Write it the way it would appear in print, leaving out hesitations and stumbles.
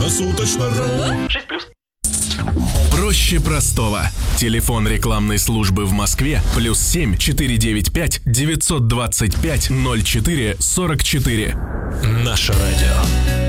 Круглосуточно.ру. 6+. Проще простого. Телефон рекламной службы в Москве +7 495 925 04 44. Наше радио.